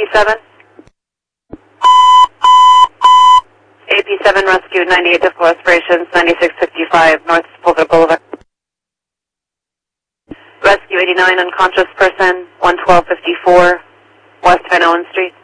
AP7? AP7 rescue 98 to full aspirations, 9655 North Boulder Boulevard. Rescue 89 unconscious person, 11254 West Van Owen Street.